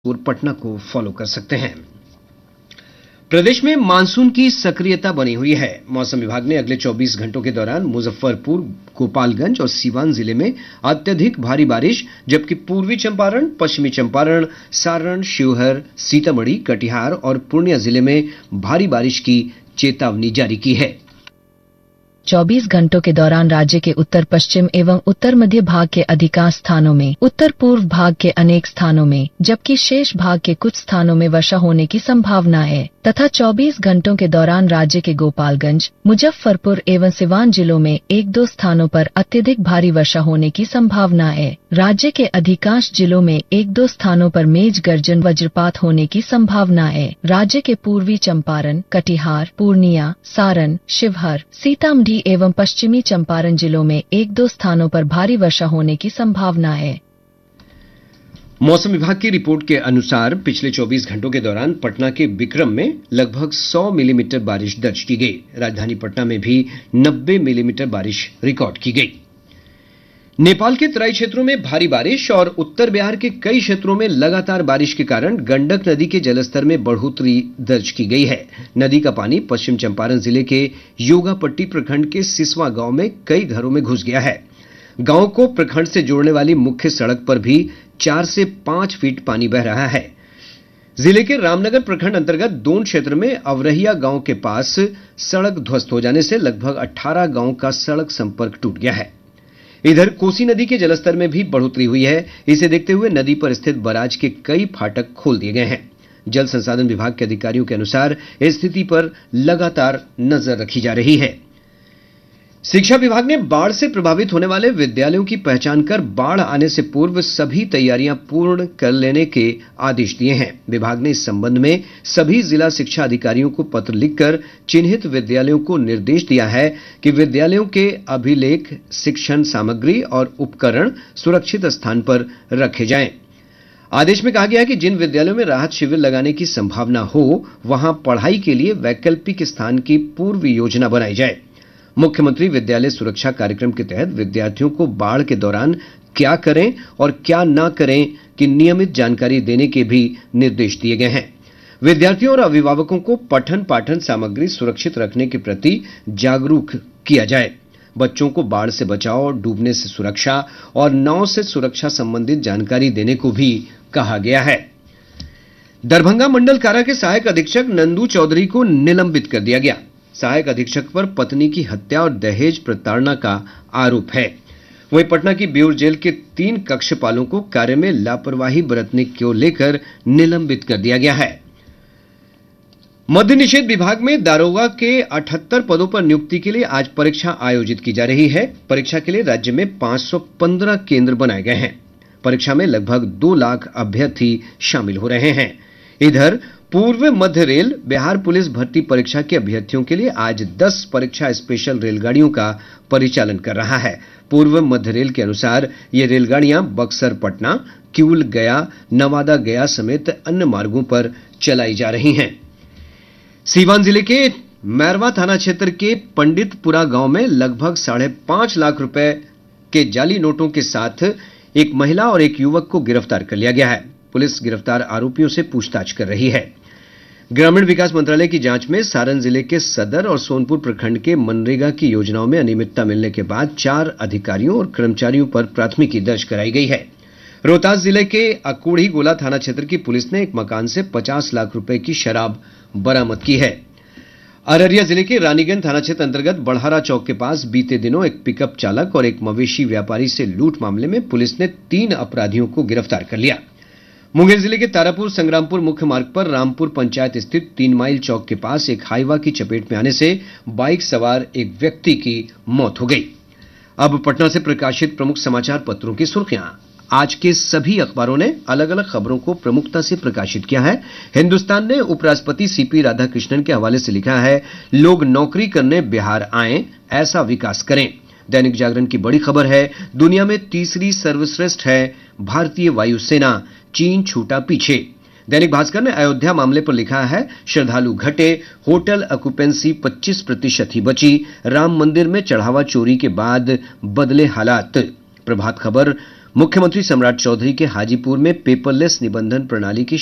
और पटना को फॉलो कर सकते हैं। प्रदेश में मानसून की सक्रियता बनी हुई है। मौसम विभाग ने अगले 24 घंटों के दौरान मुजफ्फरपुर, गोपालगंज और सीवान जिले में अत्यधिक भारी बारिश, जबकि पूर्वी चंपारण, पश्चिमी चंपारण, सारण, शिवहर, सीतामढ़ी, कटिहार और पूर्णिया जिले में भारी बारिश की चेतावनी जारी की है। 24 घंटों के दौरान राज्य के उत्तर पश्चिम एवं उत्तर मध्य भाग के अधिकांश स्थानों में, उत्तर पूर्व भाग के अनेक स्थानों में, जबकि शेष भाग के कुछ स्थानों में वर्षा होने की संभावना है तथा 24 घंटों के दौरान राज्य के गोपालगंज, मुजफ्फरपुर एवं सिवान जिलों में 1-2 स्थानों पर अत्यधिक भारी वर्षा होने की संभावना है। राज्य के अधिकांश जिलों में 1-2 स्थानों पर मेघ गर्जन वज्रपात होने की संभावना है। राज्य के पूर्वी चंपारण, कटिहार, पूर्णिया, सारण, शिवहर, सीतामढ़ी एवं पश्चिमी चंपारण जिलों में 1-2 स्थानों पर भारी वर्षा होने की संभावना है। मौसम विभाग की रिपोर्ट के अनुसार पिछले 24 घंटों के दौरान पटना के विक्रम में लगभग 100 मिलीमीटर बारिश दर्ज की गई। राजधानी पटना में भी 90 मिलीमीटर बारिश रिकॉर्ड की गई। नेपाल के तराई क्षेत्रों में भारी बारिश और उत्तर बिहार के कई क्षेत्रों में लगातार बारिश के कारण गंडक नदी के जलस्तर में बढ़ोतरी दर्ज की गई है। नदी का पानी पश्चिम चंपारण जिले के योगापट्टी प्रखंड के सिसवा गांव में कई घरों में घुस गया है। गांव को प्रखंड से जोड़ने वाली मुख्य सड़क पर भी 4 से 5 फीट पानी बह रहा है। जिले के रामनगर प्रखंड अंतर्गत दोन क्षेत्र में अवरहिया गांव के पास सड़क ध्वस्त हो जाने से लगभग 18 गांव का सड़क संपर्क टूट गया है। इधर कोसी नदी के जलस्तर में भी बढ़ोतरी हुई है। इसे देखते हुए नदी पर स्थित बराज के कई फाटक खोल दिए गए हैं। जल संसाधन विभाग के अधिकारियों के अनुसार स्थिति पर लगातार नजर रखी जा रही है। शिक्षा विभाग ने बाढ़ से प्रभावित होने वाले विद्यालयों की पहचान कर बाढ़ आने से पूर्व सभी तैयारियां पूर्ण कर लेने के आदेश दिए हैं। विभाग ने इस संबंध में सभी जिला शिक्षा अधिकारियों को पत्र लिखकर चिन्हित विद्यालयों को निर्देश दिया है कि विद्यालयों के अभिलेख, शिक्षण सामग्री और उपकरण सुरक्षित स्थान पर रखे जाएं। आदेश में कहा गया है कि जिन विद्यालयों में राहत शिविर लगाने की संभावना हो, वहां पढ़ाई के लिए वैकल्पिक स्थान की पूर्व योजना बनाई जाए। मुख्यमंत्री विद्यालय सुरक्षा कार्यक्रम के तहत विद्यार्थियों को बाढ़ के दौरान क्या करें और क्या न करें की नियमित जानकारी देने के भी निर्देश दिए गए हैं। विद्यार्थियों और अभिभावकों को पठन पाठन सामग्री सुरक्षित रखने के प्रति जागरूक किया जाए। बच्चों को बाढ़ से बचाव, डूबने से सुरक्षा और नाव से सुरक्षा संबंधित जानकारी देने को भी कहा गया है। दरभंगा मंडल कारा के सहायक अधीक्षक नंदू चौधरी को निलंबित कर दिया गया। सहायक अधीक्षक पर पत्नी की हत्या और दहेज प्रताड़ना का आरोप है। वहीं पटना की ब्यूर जेल के 3 कक्षपालों को कार्य में लापरवाही बरतने को लेकर निलंबित कर दिया गया है। मद्य निषेध विभाग में दारोगा के 78 पदों पर नियुक्ति के लिए आज परीक्षा आयोजित की जा रही है। परीक्षा के लिए राज्य में 515 केंद्र बनाए गए हैं। परीक्षा में लगभग 2 लाख अभ्यर्थी शामिल हो रहे हैं। इधर पूर्व मध्य रेल बिहार पुलिस भर्ती परीक्षा के अभ्यर्थियों के लिए आज 10 परीक्षा स्पेशल रेलगाड़ियों का परिचालन कर रहा है। पूर्व मध्य रेल के अनुसार ये रेलगाड़ियां बक्सर पटना, किऊल गया, नवादा गया समेत अन्य मार्गों पर चलाई जा रही हैं। सीवान जिले के मैरवा थाना क्षेत्र के पंडितपुरा गांव में लगभग 5.5 लाख रुपए के जाली नोटों के साथ एक महिला और एक युवक को गिरफ्तार कर लिया गया है। पुलिस गिरफ्तार आरोपियों से पूछताछ कर रही है। ग्रामीण विकास मंत्रालय की जांच में सारण जिले के सदर और सोनपुर प्रखंड के मनरेगा की योजनाओं में अनियमितता मिलने के बाद 4 अधिकारियों और कर्मचारियों पर प्राथमिकी दर्ज कराई गई है। रोहतास जिले के अकोढ़ी गोला थाना क्षेत्र की पुलिस ने एक मकान से 50 लाख रुपए की शराब बरामद की है। अररिया जिले के रानीगंज थाना क्षेत्र अंतर्गत बढ़ारा चौक के पास बीते दिनों एक पिकअप चालक और एक मवेशी व्यापारी से लूट मामले में पुलिस ने 3 अपराधियों को गिरफ्तार कर लिया। मुंगेर जिले के तारापुर संग्रामपुर मुख्य मार्ग पर रामपुर पंचायत स्थित 3 माइल चौक के पास एक हाईवा की चपेट में आने से बाइक सवार एक व्यक्ति की मौत हो गई। अब पटना से प्रकाशित प्रमुख समाचार पत्रों की सुर्खियां। आज के सभी अखबारों ने अलग अलग खबरों को प्रमुखता से प्रकाशित किया है। हिंदुस्तान ने उपराष्ट्रपति सीपी राधाकृष्णन के हवाले से लिखा है, लोग नौकरी करने बिहार आएं, ऐसा विकास करें। दैनिक जागरण की बड़ी खबर है, दुनिया में तीसरी सर्वश्रेष्ठ है भारतीय वायुसेना, चीन छूटा पीछे। दैनिक भास्कर ने अयोध्या मामले पर लिखा है, श्रद्धालु घटे, होटल ऑक्यूपेंसी 25% ही बची, राम मंदिर में चढ़ावा चोरी के बाद बदले हालात। प्रभात खबर मुख्यमंत्री सम्राट चौधरी के हाजीपुर में पेपरलेस निबंधन प्रणाली की